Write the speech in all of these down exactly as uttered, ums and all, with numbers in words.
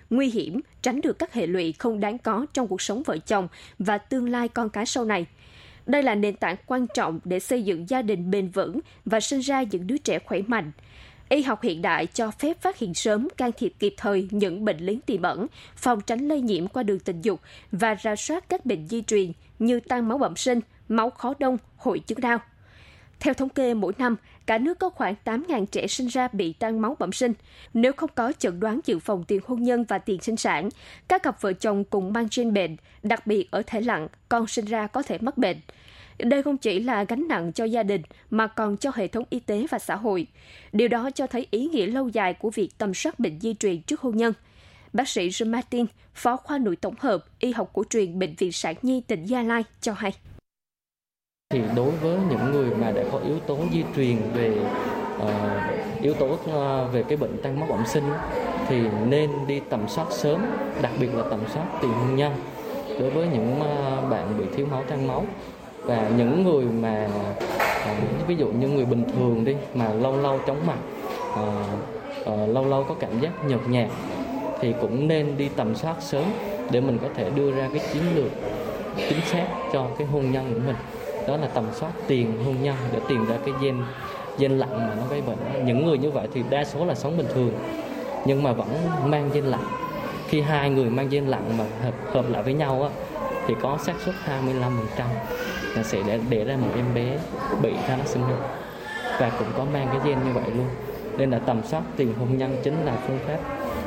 nguy hiểm, tránh được các hệ lụy không đáng có trong cuộc sống vợ chồng và tương lai con cái sau này. Đây là nền tảng quan trọng để xây dựng gia đình bền vững và sinh ra những đứa trẻ khỏe mạnh. Y học hiện đại cho phép phát hiện sớm, can thiệp kịp thời những bệnh lý tiềm ẩn, phòng tránh lây nhiễm qua đường tình dục và rà soát các bệnh di truyền như tăng máu bẩm sinh, máu khó đông, hội chứng đau. Theo thống kê, mỗi năm, cả nước có khoảng tám nghìn trẻ sinh ra bị tăng máu bẩm sinh. Nếu không có chẩn đoán dự phòng tiền hôn nhân và tiền sinh sản, các cặp vợ chồng cùng mang gen bệnh, đặc biệt ở thể nặng, con sinh ra có thể mắc bệnh. Đây không chỉ là gánh nặng cho gia đình mà còn cho hệ thống y tế và xã hội. Điều đó cho thấy ý nghĩa lâu dài của việc tầm soát bệnh di truyền trước hôn nhân. Bác sĩ John Martin, Phó khoa nội tổng hợp y học cổ truyền Bệnh viện Sản Nhi tỉnh Gia Lai cho hay. Thì đối với những người mà đã có yếu tố di truyền về uh, yếu tố uh, về cái bệnh tăng máu bẩm sinh thì nên đi tầm soát sớm, đặc biệt là tầm soát tiền hôn nhân đối với những uh, bạn bị thiếu máu tăng máu. Và những người mà uh, ví dụ như người bình thường đi mà lâu lâu chóng mặt, uh, uh, lâu lâu có cảm giác nhợt nhạt thì cũng nên đi tầm soát sớm để mình có thể đưa ra cái chiến lược chính xác cho cái hôn nhân của mình. Đó là tầm soát tiền hôn nhân để tìm ra cái gen gen lặng mà nó gây bệnh. Những người như vậy thì đa số là sống bình thường nhưng mà vẫn mang gen lặng. Khi hai người mang gen lặng mà hợp, hợp lại với nhau á, thì có xác suất hai mươi lăm phần trăm là sẽ để, để ra một em bé bị thalassemia và cũng có mang cái gen như vậy luôn. Nên là tầm soát tiền hôn nhân chính là phương pháp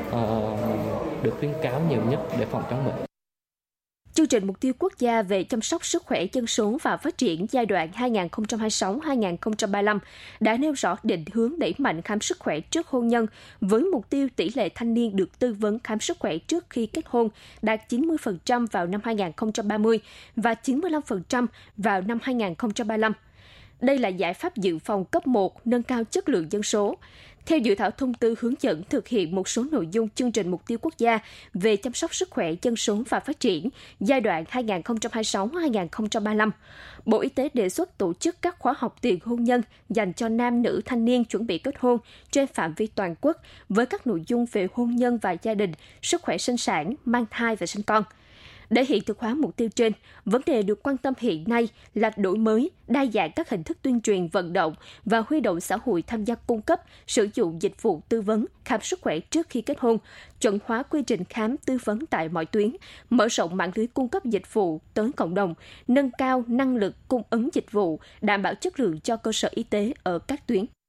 uh, được khuyến cáo nhiều nhất để phòng chống bệnh. Chương trình Mục tiêu Quốc gia về chăm sóc sức khỏe dân số và phát triển giai đoạn hai nghìn không trăm hai mươi sáu đến hai nghìn không trăm ba mươi lăm đã nêu rõ định hướng đẩy mạnh khám sức khỏe trước hôn nhân với mục tiêu tỷ lệ thanh niên được tư vấn khám sức khỏe trước khi kết hôn đạt chín mươi phần trăm vào năm hai nghìn không trăm ba mươi và chín mươi lăm phần trăm vào năm hai nghìn không trăm ba mươi lăm. Đây là giải pháp dự phòng cấp một nâng cao chất lượng dân số. Theo dự thảo thông tư hướng dẫn thực hiện một số nội dung chương trình Mục tiêu Quốc gia về chăm sóc sức khỏe dân số và phát triển giai đoạn hai nghìn không trăm hai mươi sáu đến hai nghìn không trăm ba mươi lăm, Bộ Y tế đề xuất tổ chức các khóa học tiền hôn nhân dành cho nam nữ thanh niên chuẩn bị kết hôn trên phạm vi toàn quốc với các nội dung về hôn nhân và gia đình, sức khỏe sinh sản, mang thai và sinh con. Để hiện thực hóa mục tiêu trên, vấn đề được quan tâm hiện nay là đổi mới, đa dạng các hình thức tuyên truyền vận động và huy động xã hội tham gia cung cấp, sử dụng dịch vụ tư vấn, khám sức khỏe trước khi kết hôn, chuẩn hóa quy trình khám tư vấn tại mọi tuyến, mở rộng mạng lưới cung cấp dịch vụ tới cộng đồng, nâng cao năng lực cung ứng dịch vụ, đảm bảo chất lượng cho cơ sở y tế ở các tuyến.